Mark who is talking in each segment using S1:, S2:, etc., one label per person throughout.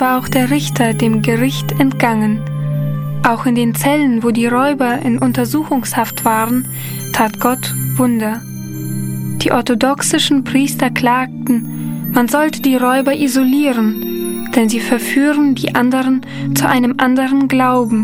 S1: war auch der Richter dem Gericht entgangen. Auch in den Zellen, wo die Räuber in Untersuchungshaft waren, tat Gott Wunder. Die orthodoxischen Priester klagten, man sollte die Räuber isolieren, denn sie verführen die anderen zu einem anderen Glauben.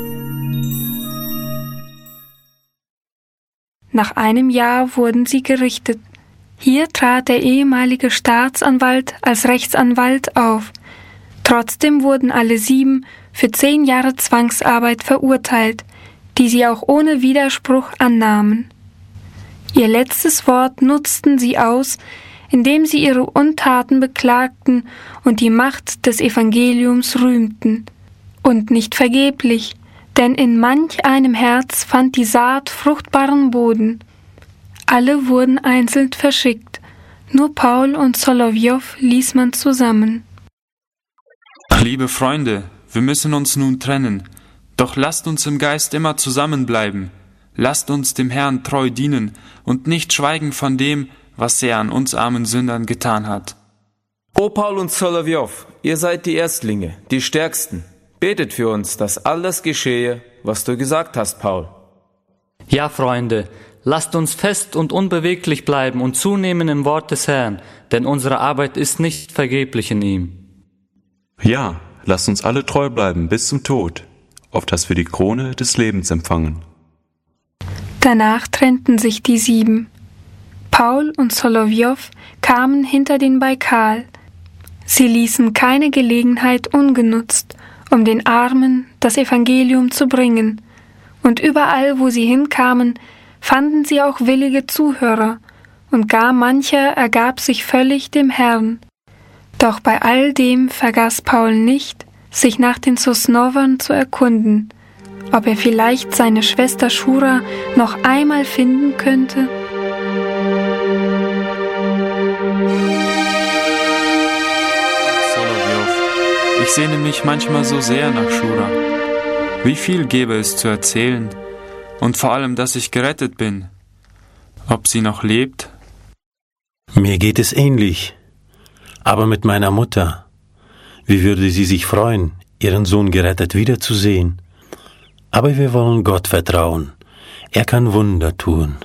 S1: Nach einem Jahr wurden sie gerichtet. Hier trat der ehemalige Staatsanwalt als Rechtsanwalt auf. Trotzdem wurden alle 7 für 10 Jahre Zwangsarbeit verurteilt, die sie auch ohne Widerspruch annahmen. Ihr letztes Wort nutzten sie aus, indem sie ihre Untaten beklagten und die Macht des Evangeliums rühmten. Und nicht vergeblich, denn in manch einem Herz fand die Saat fruchtbaren Boden. Alle wurden einzeln verschickt, nur Paul und Solowjow ließ man zusammen.
S2: Liebe Freunde, wir müssen uns nun trennen, doch lasst uns im Geist immer zusammenbleiben. Lasst uns dem Herrn treu dienen und nicht schweigen von dem, was er an uns armen Sündern getan hat.
S3: O Paul und Solowjow, ihr seid die Erstlinge, die Stärksten. Betet für uns, dass alles geschehe, was du gesagt hast, Paul.
S4: Ja, Freunde, lasst uns fest und unbeweglich bleiben und zunehmen im Wort des Herrn, denn unsere Arbeit ist nicht vergeblich in ihm.
S5: Ja, lasst uns alle treu bleiben bis zum Tod, auf dass wir die Krone des Lebens empfangen.
S1: Danach trennten sich die 7. Paul und Solowjow kamen hinter den Baikal. Sie ließen keine Gelegenheit ungenutzt, um den Armen das Evangelium zu bringen, und überall, wo sie hinkamen, fanden sie auch willige Zuhörer, und gar mancher ergab sich völlig dem Herrn. Doch bei all dem vergaß Paul nicht, sich nach den Sosnowern zu erkunden, ob er vielleicht seine Schwester Schura noch einmal finden könnte.
S2: Solowjow, ich sehne mich manchmal so sehr nach Schura. Wie viel gäbe es zu erzählen, und vor allem, dass ich gerettet bin. Ob sie noch lebt?
S6: Mir geht es ähnlich, aber mit meiner Mutter. Wie würde sie sich freuen, ihren Sohn gerettet wiederzusehen? Aber wir wollen Gott vertrauen. Er kann Wunder tun.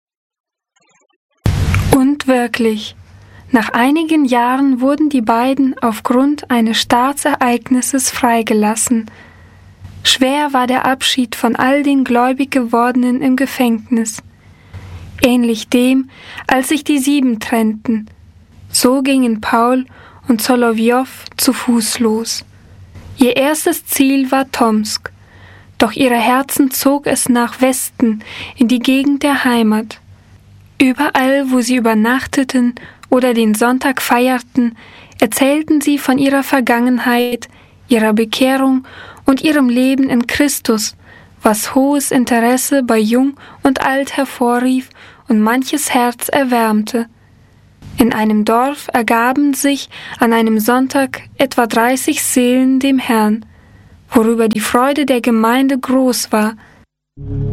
S1: Und wirklich, nach einigen Jahren wurden die beiden aufgrund eines Staatsereignisses freigelassen. Schwer war der Abschied von all den gläubig gewordenen im Gefängnis. Ähnlich dem, als sich die 7 trennten. So gingen Paul und Solowjow zu Fuß los. Ihr erstes Ziel war Tomsk, doch ihre Herzen zog es nach Westen, in die Gegend der Heimat. Überall, wo sie übernachteten oder den Sonntag feierten, erzählten sie von ihrer Vergangenheit, ihrer Bekehrung und ihrem Leben in Christus, was hohes Interesse bei Jung und Alt hervorrief und manches Herz erwärmte. In einem Dorf ergaben sich an einem Sonntag etwa 30 Seelen dem Herrn, worüber die Freude der Gemeinde groß war.